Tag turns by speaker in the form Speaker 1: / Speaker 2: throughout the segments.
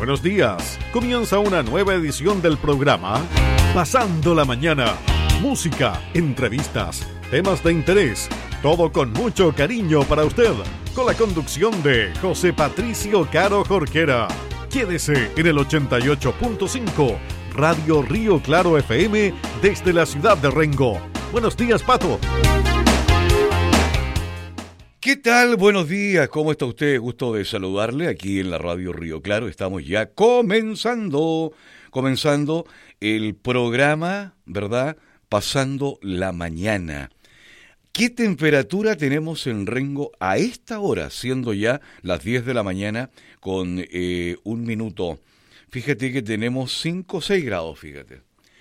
Speaker 1: Buenos días. Comienza una nueva edición del programa Pasando la Mañana. Música, entrevistas, temas de interés, todo con mucho cariño para usted. Con la conducción de José Patricio Caro Jorquera. Quédese en el 88.5 Radio Río Claro FM desde la ciudad de Rengo. Buenos días, Pato.
Speaker 2: ¿Qué tal? Buenos días, ¿cómo está usted? Gusto de saludarle aquí en la Radio Río Claro. Estamos ya comenzando el programa, ¿verdad? Pasando la mañana. ¿Qué temperatura tenemos en Rengo a esta hora? Siendo ya las 10 de la mañana con un minuto. Fíjate que tenemos 5 o 6 grados, fíjate.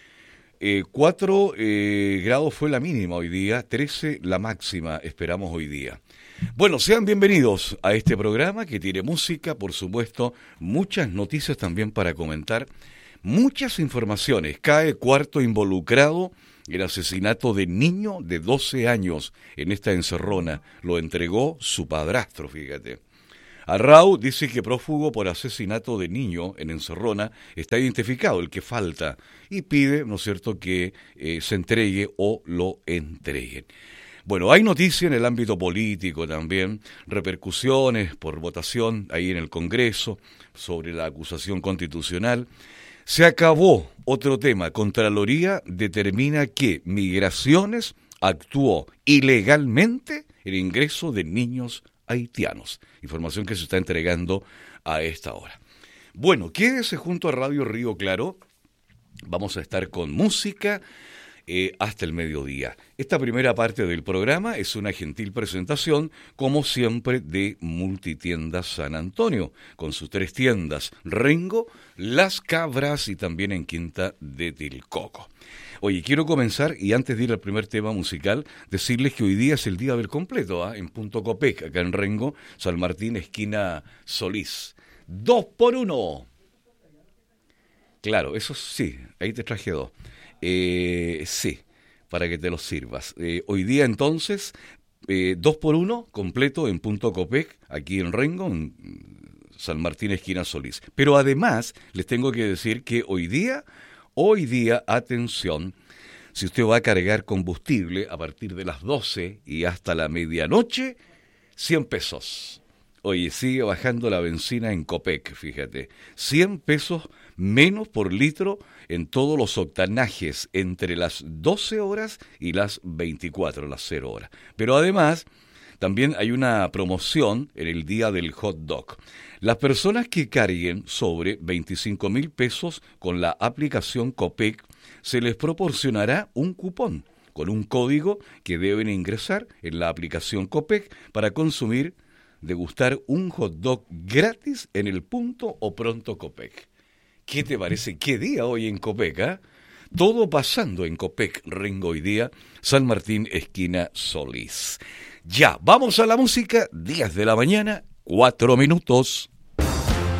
Speaker 2: 4 grados fue la mínima hoy día, 13 la máxima esperamos hoy día. Bueno, sean bienvenidos a este programa que tiene música, por supuesto, muchas noticias también para comentar, muchas informaciones. Cae cuarto involucrado el asesinato de niño de 12 años en esta encerrona. Lo entregó su padrastro, fíjate. Arrau dice que prófugo por asesinato de niño en encerrona está identificado, el que falta, y pide, ¿no es cierto?, que se entregue o lo entreguen. Bueno, hay noticia en el ámbito político también, repercusiones por votación ahí en el Congreso sobre la acusación constitucional. Se acabó otro tema. Contraloría determina que Migraciones actuó ilegalmente el ingreso de niños haitianos. Información que se está entregando a esta hora. Bueno, quédese junto a Radio Río Claro. Vamos a estar con música hasta el mediodía. Esta primera parte del programa es una gentil presentación, como siempre, de Multitiendas San Antonio, con sus 3 tiendas, Rengo, Las Cabras y también en Quinta de Tilcoco. Oye, quiero comenzar, y antes de ir al primer tema musical, decirles que hoy día es el día del completo, en Punto Copec, acá en Rengo, San Martín, esquina Solís. 2 por 1. Claro, eso sí, ahí te traje 2. Sí, para que te los sirvas. Hoy día entonces, 2 por 1 completo en Punto Copec, aquí en Rengo, en San Martín, esquina Solís. Pero además, les tengo que decir que hoy día, atención, si usted va a cargar combustible a partir de las 12 y hasta la medianoche, 100 pesos. Oye, sigue bajando la benzina en Copec, fíjate. 100 pesos menos por litro en todos los octanajes entre las 12 horas y las 24, las 0 horas. Pero además, también hay una promoción en el día del hot dog. Las personas que carguen sobre 25.000 pesos con la aplicación Copec, se les proporcionará un cupón con un código que deben ingresar en la aplicación Copec para degustar un hot dog gratis en el Punto o Pronto Copec. ¿Qué te parece? ¿Qué día hoy en Copec? Todo pasando en Copec, Rengo hoy día, San Martín, esquina Solís. Ya, vamos a la música, 10 de la mañana, 4 minutos.